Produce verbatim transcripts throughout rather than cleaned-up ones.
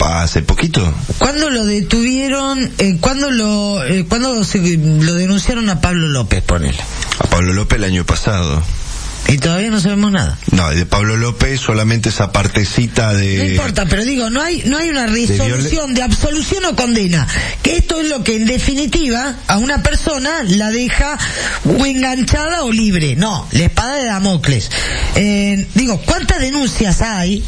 hace poquito. ¿Cuándo lo detuvieron? Eh, ¿Cuándo lo eh, cuándo se, lo denunciaron a Pablo López, ponele? A Pablo López el año pasado. Y todavía no sabemos nada. No, de Pablo López solamente esa partecita de... No importa, pero digo, no hay no hay una resolución de, de absolución o condena. Que esto es lo que en definitiva a una persona la deja o enganchada o libre. No, la espada de Damocles. Eh, digo, ¿cuántas denuncias hay?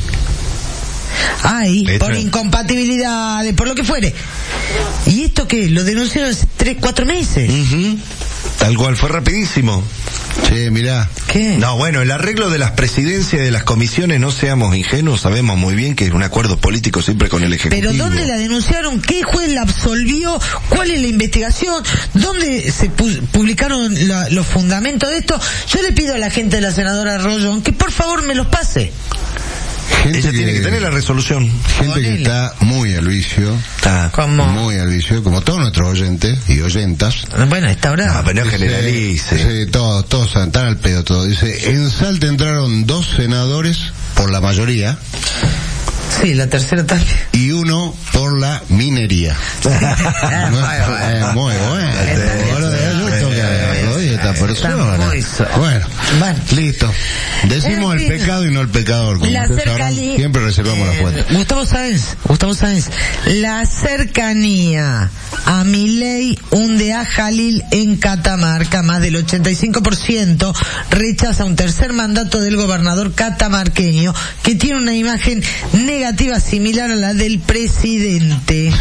Hay, Esto... por incompatibilidades, por lo que fuere. ¿Y esto qué? Lo denunciaron hace tres, cuatro meses. Uh-huh. Tal cual, fue rapidísimo. Che, mirá. ¿Qué? No, bueno, el arreglo de las presidencias y de las comisiones, no seamos ingenuos, sabemos muy bien que es un acuerdo político siempre con el Ejecutivo. ¿Pero dónde la denunciaron? ¿Qué juez la absolvió? ¿Cuál es la investigación? ¿Dónde se pu- publicaron la, los fundamentos de esto? Yo le pido a la gente de la senadora Rollón que por favor me los pase. Gente Ella que, tiene que tener la resolución. Gente que está muy al vicio. Ah. ¿Cómo? Muy al vicio, como todos nuestros oyentes y oyentas. Bueno, está ahora. No, pero no Dice- generalice. dice, todos, todos están al pedo todo. Dice, en Salta entraron dos senadores por la mayoría Sí, la tercera también. y uno por la minería. No, eh, muy bueno. Bueno, yo tengo que aplaudir a esta persona. Bueno, Bueno. listo. Decimos En el fin. pecado y no el pecador. Como La ustedes sabrán, cercanía. siempre reservamos la fuente. Gustavo Sáenz, Gustavo Sáenz, la cercanía a Milei hunde a Jalil en Catamarca. Más del ochenta y cinco por ciento rechaza un tercer mandato del gobernador catamarqueño, que tiene una imagen negativa similar a la del presidente.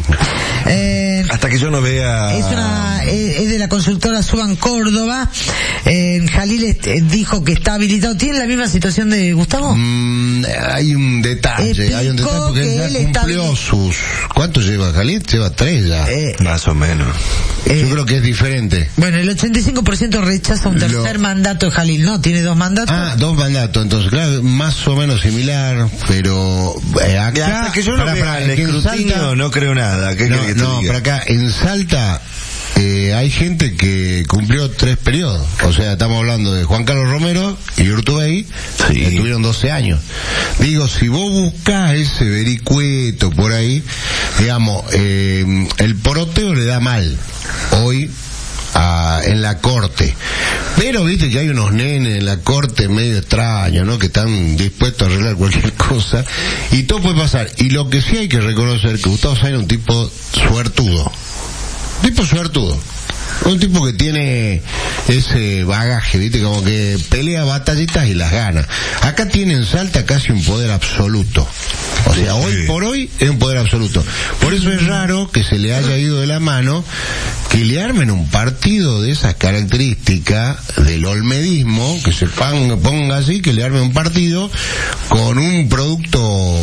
eh, Hasta que yo no vea... Es una es, es de la consultora Suban Córdoba. Eh, Jalil este, dijo que está habilitado. ¿Tiene la misma situación de Gustavo? Mm, hay un detalle, Explicó hay un detalle porque que él él ya está- cumplió sus... ¿Cuánto lleva Jalil? Lleva tres ya. Eh, Más o menos. eh, Yo creo que es diferente. Bueno, el ochenta y cinco por ciento rechaza un tercer Lo- mandato de Jalil. No, tiene dos mandatos. Ah, dos mandatos, entonces claro, más o menos similar, pero eh, acá... Hasta que yo no para, vea para, el que en escrutinio Salta- no creo nada. ¿Qué no, querés que te no, diga? para acá, en Salta eh, hay gente que cumplió tres periodos. O sea, estamos hablando de Juan Carlos Romero y Urtubey, Sí. que tuvieron doce años. Digo, si vos buscás ese vericueto por ahí, digamos, eh, el poroteo le da mal hoy a, en la corte. Pero viste que hay unos nenes en la corte medio extraños, ¿no? Que están dispuestos a arreglar cualquier cosa. Y todo puede pasar. Y lo que sí hay que reconocer que Gustavo Sáenz es un tipo suertudo. Tipo suertudo. Un tipo que tiene ese bagaje, viste, como que pelea batallitas y las gana. Acá tiene en Salta casi un poder absoluto. O sea, hoy por hoy es un poder absoluto. Por eso es raro que se le haya ido de la mano que le armen un partido de esas características del olmedismo, que se ponga, ponga así, que le armen un partido con un producto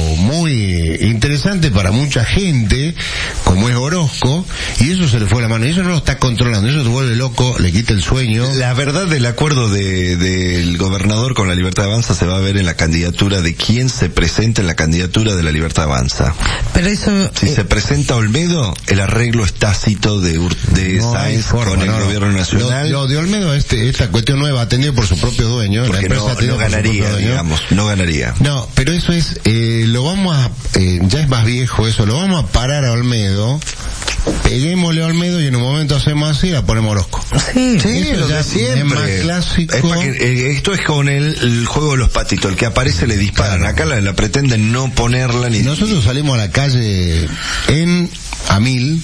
muy interesante para mucha gente, como es Orozco, y eso se le fue a la mano. Y eso no lo está controlando. Eso te vuelve loco, le quita el sueño. La verdad del acuerdo de, del gobernador con la Libertad Avanza se va a ver en la candidatura de quién se presenta en la candidatura de la Libertad Avanza. Pero eso... Si eh, se presenta Olmedo, el arreglo es tácito de, Ur- de No hay Sáenz forma, con el no, no. gobierno nacional. Lo, lo de Olmedo, este, esta cuestión nueva, atendido por su propio dueño. La porque empresa no, atendida no por su propio ganaría, dueño. digamos, no ganaría. No, pero eso es, eh, lo vamos a, eh, ya es más viejo eso, lo vamos a parar a Olmedo, peguémosle a Olmedo y en un momento hacemos así y la ponemos a Orozco. sí, Sí, Eso lo ya de siempre. es más clásico. Es pa' que, eh, esto es con el, el juego de los patitos. El que aparece le disparan. Claro. Acá la, la pretenden no ponerla ni... Nosotros salimos a la calle en Amil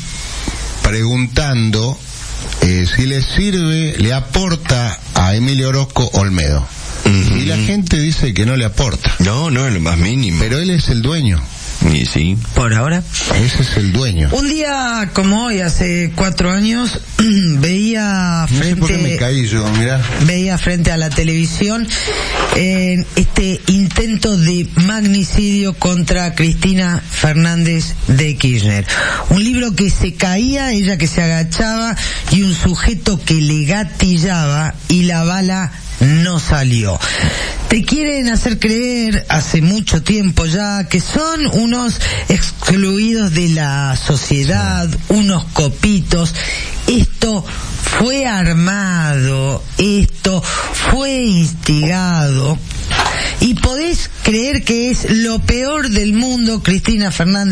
preguntando eh, si le sirve, le aporta a Emilio Orozco Olmedo. Ujú. Y la gente dice que no le aporta. No, no, en lo más mínimo. Pero él es el dueño. Y sí. por ahora. Ese es el dueño. Un día como hoy, hace cuatro años, veía No sé por qué me frente... caí yo, mirá. veía frente a la televisión eh, este intento de magnicidio contra Cristina Fernández de Kirchner. Un libro que se caía, ella que se agachaba y un sujeto que le gatillaba y la bala no salió. Te quieren hacer creer hace mucho tiempo ya que son unos excluidos de la sociedad, unos copitos. Esto fue armado, esto fue instigado y podés creer que es lo peor del mundo Cristina Fernández